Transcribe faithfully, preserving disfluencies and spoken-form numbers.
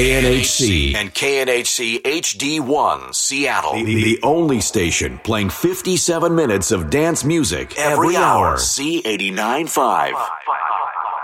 K N H C and K N H C H D one, Seattle. The, the only station playing fifty-seven minutes of dance music every, every hour. C eighty-nine point five.